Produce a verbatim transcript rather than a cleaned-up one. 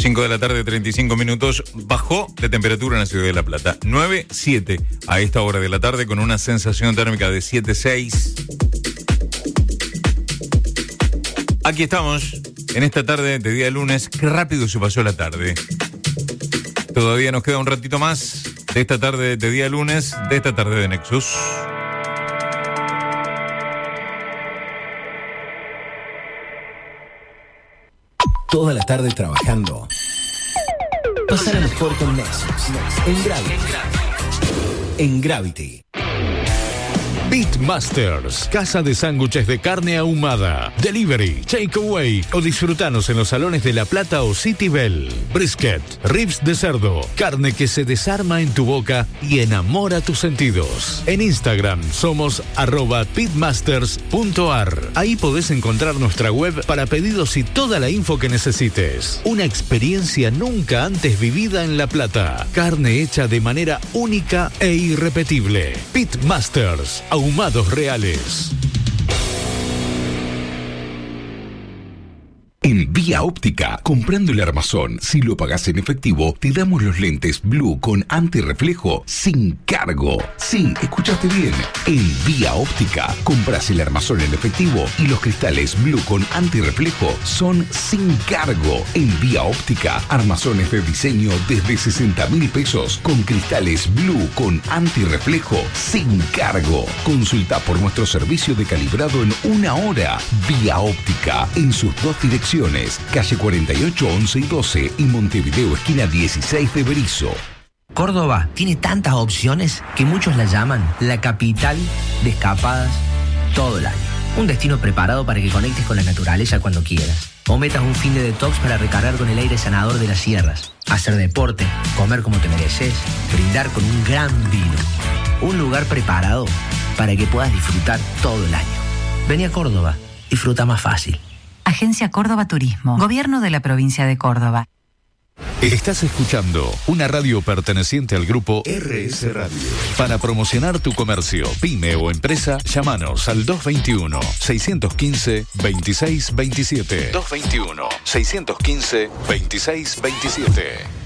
cinco de la tarde, treinta y cinco minutos. Bajó la temperatura en la ciudad de La Plata. nueve siete a esta hora de la tarde, con una sensación térmica de siete seis. Aquí estamos, en esta tarde de día lunes. Qué rápido se pasó la tarde. Todavía nos queda un ratito más de esta tarde de día lunes, de esta tarde de Nexus. Toda la tarde trabajando. Pásala mejor con Nexus. En Gravity. En Gravity. Beatmasters, casa de sándwiches de carne ahumada, delivery, takeaway o disfrutanos en los salones de La Plata o City Bell. Brisket, ribs de cerdo, carne que se desarma en tu boca y enamora tus sentidos. En Instagram somos arroba beatmasters punto ar. Ahí podés encontrar nuestra web para pedidos y toda la info que necesites. Una experiencia nunca antes vivida en La Plata. Carne hecha de manera única e irrepetible. Beatmasters, ahumados reales. En Vía Óptica, comprando el armazón, si lo pagás en efectivo, te damos los lentes Blue con antirreflejo sin cargo. Sí, escuchaste bien. En Vía Óptica, compras el armazón en efectivo y los cristales Blue con antirreflejo son sin cargo. En Vía Óptica, armazones de diseño desde sesenta mil pesos con cristales Blue con antirreflejo sin cargo. Consulta por nuestro servicio de calibrado en una hora. Vía Óptica, en sus dos direcciones. Calle cuarenta y ocho, once y doce y Montevideo, esquina dieciséis de Berizo. Córdoba tiene tantas opciones que muchos la llaman la capital de escapadas todo el año. Un destino preparado para que conectes con la naturaleza cuando quieras. O metas un fin de detox para recargar con el aire sanador de las sierras. Hacer deporte, comer como te mereces, brindar con un gran vino. Un lugar preparado para que puedas disfrutar todo el año. Vení a Córdoba, disfruta más fácil. Agencia Córdoba Turismo, Gobierno de la Provincia de Córdoba. Estás escuchando una radio perteneciente al grupo R S Radio. Para promocionar tu comercio, pyme o empresa, llámanos al dos veintiuno, seiscientos quince, veintiséis veintisiete. dos veintiuno, seiscientos quince, veintiséis veintisiete.